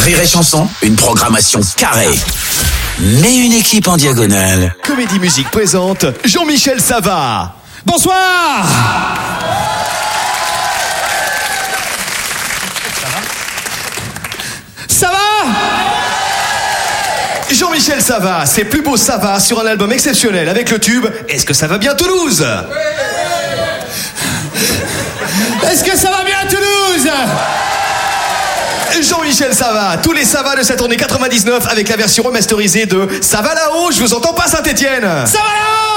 Rire et Chanson, une programmation carrée, mais une équipe en diagonale. Comédie Musique présente Jean-Michel Savah. Bonsoir. Ça va? Jean-Michel Savah, ses plus beaux Savah sur un album exceptionnel avec le tube Est-ce que ça va bien Toulouse? Est-ce que ça va bien Toulouse? Jean-Michel Savah, tous les Savah de cette tournée 99 avec la version remasterisée de Ça va là-haut, je vous entends pas Saint-Étienne. Ça va là-haut.